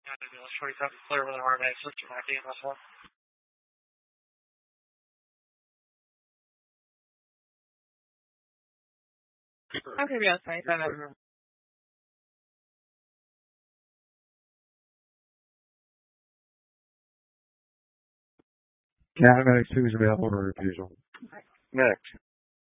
Ambulance 27 clear with an RMA system ID in this one. Okay, yes, 27. Paramedics 2 is available for refusal. Next.